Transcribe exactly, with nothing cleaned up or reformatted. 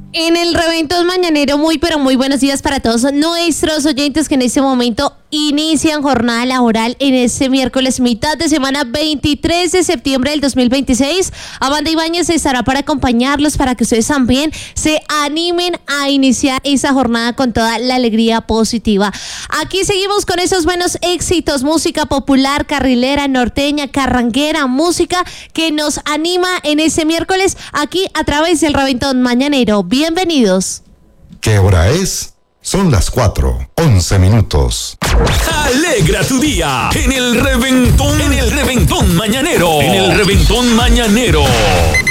En el Reventón Mañanero, muy pero muy buenos días para todos nuestros oyentes que en este momento inician jornada laboral en este miércoles, mitad de semana, veintitrés de septiembre del dos mil veintiséis. Amanda Ibáñez estará para acompañarlos, para que ustedes también se animen a iniciar esa jornada con toda la alegría positiva. Aquí seguimos con esos buenos éxitos, música popular, carrilera, norteña, carranguera, música que nos anima en este miércoles aquí a través del Reventón Mañanero. Bienvenidos. ¿Qué hora es? Son las cuatro, once minutos. Alegra tu día en el Reventón, en el Reventón Mañanero, en el Reventón Mañanero.